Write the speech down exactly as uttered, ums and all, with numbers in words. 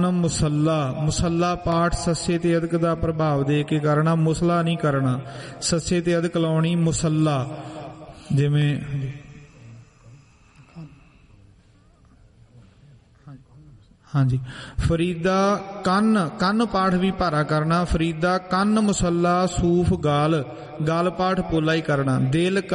ਮੁਸੱਲਾ, ਮੁਸੱਲਾ ਪਾਠ ਸੱਸੇ ਤੇ ਅਧਿਕ ਦਾ ਪ੍ਰਭਾਵ ਦੇ ਕੇ ਕਰਨਾ, ਮੁਸਲਾ ਨਹੀਂ ਕਰਨਾ, ਸੱਸੇ ਤੇ ਅਧਿਕ ਲਾਉਣੀ ਮੁਸੱਲਾ। ਜਿਵੇਂ ਹਾਂਜੀ ਫਰੀਦਾ ਕੰਨ, ਕੰਨ ਪਾਠ ਵੀ ਭਾਰਾ ਕਰਨਾ, ਫਰੀਦਾ ਕੰਨ ਮੁਸੱਲਾ ਸੂਫ ਗਾਲ, ਗਾਲ ਪਾਠ ਪੋਲਾ ਹੀ ਕਰਨਾ। ਦਿਲ